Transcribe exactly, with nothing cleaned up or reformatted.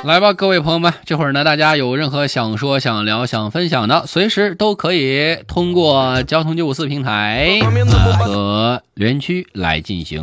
来吧，各位朋友们，这会儿呢，大家有任何想说、想聊、想分享的，随时都可以通过交通九五四平台、呃、和留言区来进行